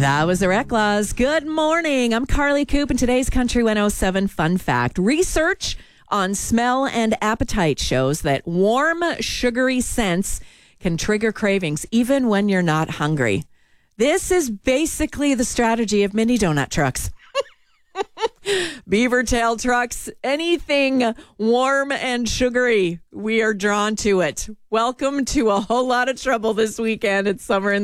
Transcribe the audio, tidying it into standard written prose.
That was the Reclaws. Good morning. I'm Carly Coop, and today's Country 107 fun fact. Research on smell and appetite shows that warm, sugary scents can trigger cravings even when you're not hungry. This is basically the strategy of mini donut trucks. Beaver tail trucks, anything warm and sugary, we are drawn to it. Welcome to a whole lot of trouble this weekend. It's Summer in